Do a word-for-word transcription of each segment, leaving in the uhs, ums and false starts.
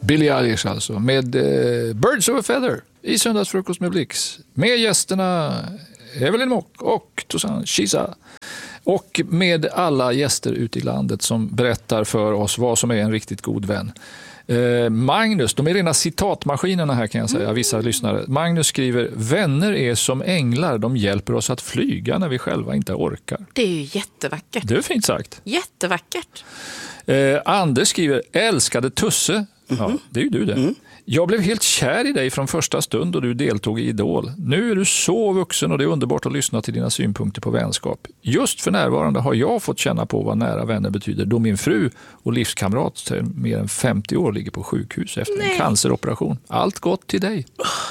Billie Eilish alltså, med eh, Birds of a Feather i Söndagsfrukost med Blix. Med gästerna Evelyn Mock och Tosan Kisa. Och med alla gäster ute i landet som berättar för oss vad som är en riktigt god vän. Eh, Magnus, de är rena citatmaskinerna här kan jag säga, vissa lyssnare. Magnus skriver, vänner är som änglar, de hjälper oss att flyga när vi själva inte orkar. Det är ju jättevackert. Det är fint sagt. Jättevackert. Eh, Anders skriver, älskade Tusse. Mm-hmm. Ja, det är ju du det. Mm. Jag blev helt kär i dig från första stund då du deltog i Idol. Nu är du så vuxen och det är underbart att lyssna till dina synpunkter på vänskap. Just för närvarande har jag fått känna på vad nära vänner betyder då min fru och livskamrat mer än femtio år ligger på sjukhus efter Nej. en canceroperation. Allt gott till dig.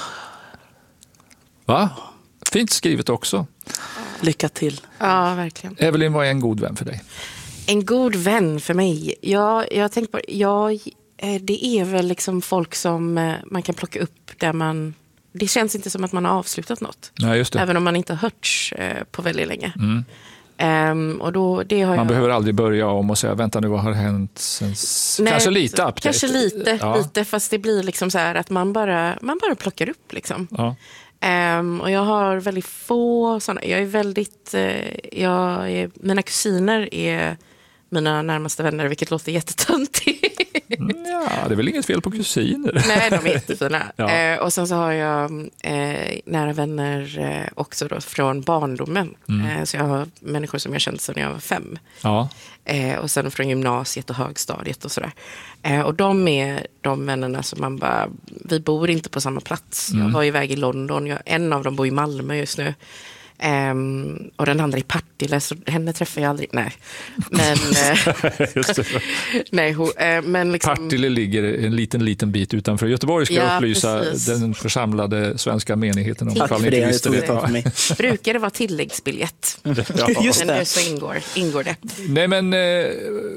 Va? Fint skrivet också. Lycka till. Ja, verkligen. Evelyn, vad är en god vän för dig? En god vän för mig? Ja, jag tänkte på... Jag... Det är väl liksom folk som man kan plocka upp där man... Det känns inte som att man har avslutat något. Nej, just det. Även om man inte har hörts på väldigt länge. Mm. Um, och då, det har man jag... behöver aldrig börja om och säga, vänta nu, vad har hänt sen... Nej, kanske lite update. Kanske lite, ja. lite, fast det blir liksom så här att man bara, man bara plockar upp liksom. Ja. Um, och jag har väldigt få sådana. Jag är väldigt... Uh, jag är, mina kusiner är mina närmaste vänner, vilket låter jättetöntigt. Ja, det är väl inget fel på kusiner. Nej, de är jättefina. Ja. Eh, och sen så har jag eh, nära vänner eh, också då från barndomen. Mm. Eh, så jag har människor som jag känt sedan jag var fem. Ja. Eh, och sen från gymnasiet och högstadiet och sådär. Eh, och de är de vännerna som man bara... Vi bor inte på samma plats. Mm. Jag var iväg i London. Jag, en av dem bor i Malmö just nu. Um, och den andra i Partille, så henne träffar jag aldrig. Nej, men Just det. nej, ho, uh, men liksom... Partille ligger en liten liten bit utanför Göteborg, ska ja, upplysa precis. Den församlade svenska menigheten om. Tack för det, visste det. det. Brukar det vara tilläggsbiljett? Ja. Just det. Men nu så ingår, ingår det. Nej, men eh,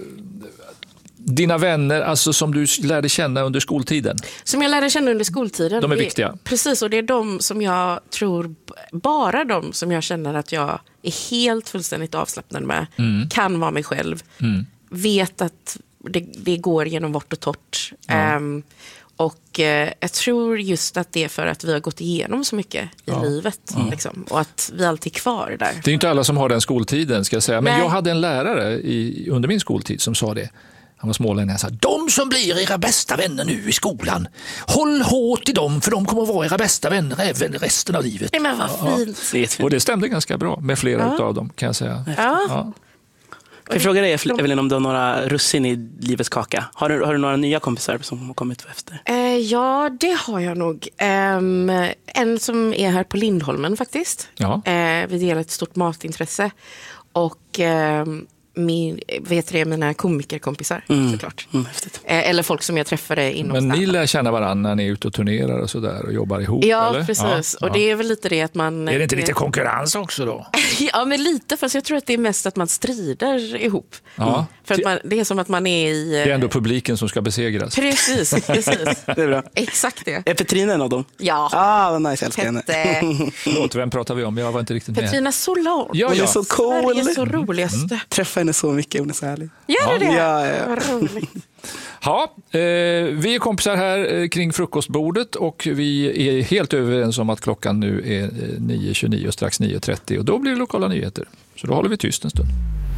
dina vänner, alltså som du lärde känna under skoltiden. Som jag lärde känna under skoltiden. De är det, viktiga. Precis, och det är de som jag tror, bara de som jag känner att jag är helt fullständigt avslappnad med. Mm. Kan vara mig själv. Mm. Vet att det, det går genom vårt och torrt. Ja. Um, och eh, jag tror just att det är för att vi har gått igenom så mycket i ja. livet. Ja. Liksom, och att vi alltid är kvar där. Det är inte alla som har den skoltiden, ska jag säga. Men Nej. jag hade en lärare i, under min skoltid som sa det. Han var smålänning och sa, de som blir era bästa vänner nu i skolan, håll hårt i dem, för de kommer att vara era bästa vänner även resten av livet. Nej, men vad fint. Ja. Och det stämde ganska bra med flera ja. av dem, kan jag säga. Ja. Ja. Kan jag fråga dig, Evelyn, om du har några russin i livets kaka? Har du, har du några nya kompisar som har kommit efter? Eh, ja, det har jag nog. Um, en som är här på Lindholmen faktiskt. Ja. Eh, vi delar ett stort matintresse. Och... Um, Min, vet det, mina komikerkompisar mm. såklart. Mm, eller folk som jag träffade inom Men stand. ni lär känna varandra när ni är ute och turnerar och sådär och jobbar ihop, ja, eller? Precis. Ja, och det är väl lite det att man... Är det inte lite konkurrens också då? Ja, men lite, fast jag tror att det är mest att man strider ihop. Ja. Mm. För att man, det är som att man är i... Det är ändå publiken som ska besegras. Precis, precis. Det är bra. Exakt det. Är Petrina en av dem? Ja. Ah, vad nice, jag älskar henne. Förlåt, vem pratar vi om? Jag var inte riktigt med. Petrina Solar. Ja, hon ja. är så cool. Sverige är så roligaste. Mm. Träffa henne så mycket, hon är så härlig. Gör det? Ja, ja. Vad roligt. Ja, eh, vi är kompisar här eh, kring frukostbordet och vi är helt överens om att klockan nu är eh, nio tjugonio och strax nio trettio och då blir det lokala nyheter. Så då håller vi tyst en stund.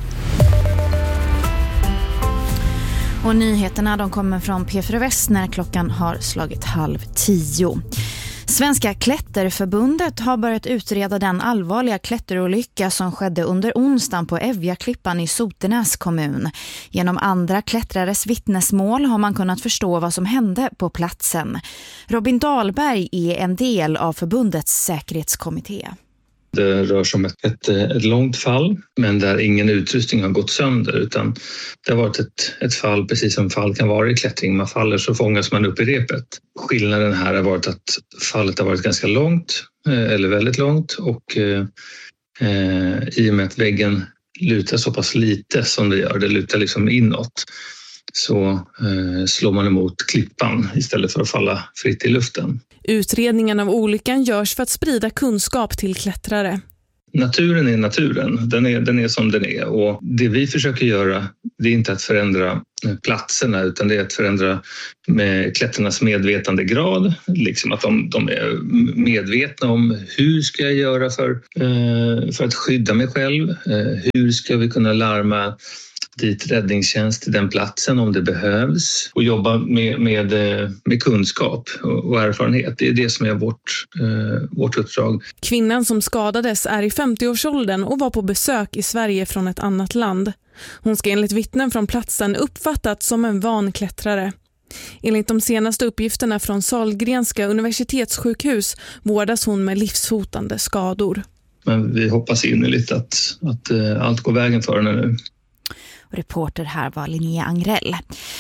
Och nyheterna de kommer från P fyra Väst när klockan har slagit halv tio. Svenska klätterförbundet har börjat utreda den allvarliga klätterolycka som skedde under onsdagen på Evjaklippan i Sotenäs kommun. Genom andra klättrares vittnesmål har man kunnat förstå vad som hände på platsen. Robin Dahlberg är en del av förbundets säkerhetskommitté. Det rör sig om ett, ett, ett långt fall, men där ingen utrustning har gått sönder, utan det har varit ett, ett fall precis som fall kan vara i klättring. Man faller så fångas man upp i repet. Skillnaden här har varit att fallet har varit ganska långt, eller väldigt långt, och eh, i och med att väggen lutar så pass lite som det gör, det lutar liksom inåt, så eh, slår man emot klippan istället för att falla fritt i luften. Utredningen av olyckan görs för att sprida kunskap till klättrare. naturen är naturen. Den är, den är som den är. Och det vi försöker göra, det är inte att förändra platserna, utan det är att förändra med klättrarnas medvetandegrad. Liksom att de, de är medvetna om hur ska jag göra för, eh, för att skydda mig själv. Eh, hur ska vi kunna larma dit räddningstjänst till den platsen om det behövs, och jobba med, med, med kunskap och erfarenhet. Det är det som är vårt, eh, vårt uppdrag. Kvinnan som skadades är i femtioårsåldern och var på besök i Sverige från ett annat land. Hon ska enligt vittnen från platsen uppfattats som en van klättrare. Enligt de senaste uppgifterna från Sahlgrenska universitetssjukhus vårdas hon med livshotande skador. Men vi hoppas innerligt att, att uh, allt går vägen för henne nu. Reporter här var Linnea Angrell.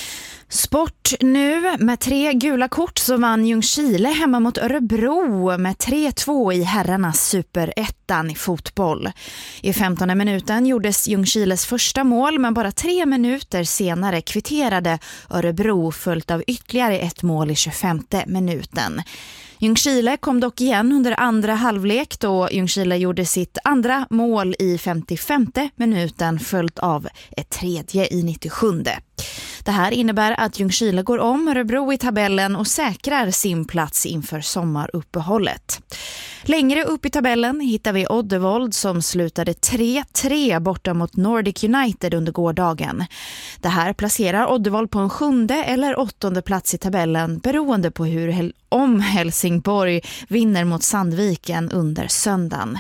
Sport nu. Med tre gula kort så vann Ljungskile hemma mot Örebro med tre två i herrarnas superettan i fotboll. I femtonde minuten gjordes Ljungskiles första mål, men bara tre minuter senare kvitterade Örebro, följt av ytterligare ett mål i tjugofemte minuten. Ljungskile kom dock igen under andra halvlek då Ljungskile gjorde sitt andra mål i femtiofemte minuten, följt av ett tredje i nittiosjunde. Det här innebär att Ljungskile går om Örebro i tabellen och säkrar sin plats inför sommaruppehållet. Längre upp i tabellen hittar vi Oddevold som slutade tre tre borta mot Nordic United under gårdagen. Det här placerar Oddevold på en sjunde eller åttonde plats i tabellen beroende på hur om Helsingborg vinner mot Sandviken under söndagen.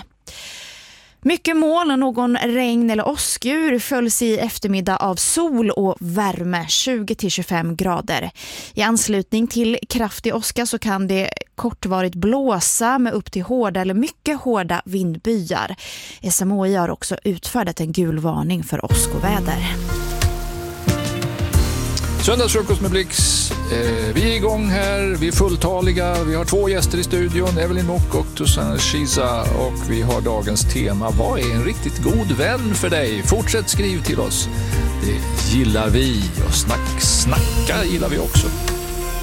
Mycket moln och någon regn eller åskur följs i eftermiddag av sol och värme, tjugo till tjugofem grader. I anslutning till kraftig åska så kan det kortvarigt blåsa med upp till hårda eller mycket hårda vindbyar. S M H I har också utfärdat en gul varning för åskoväder. Söndagsfrukost med Blix. Eh, vi är igång här, vi är fulltaliga. Vi har två gäster i studion, Evelyn Mock och Tusan Shiza. Och vi har dagens tema: vad är en riktigt god vän för dig? Fortsätt skriv till oss. Det gillar vi, och snack, snacka gillar vi också.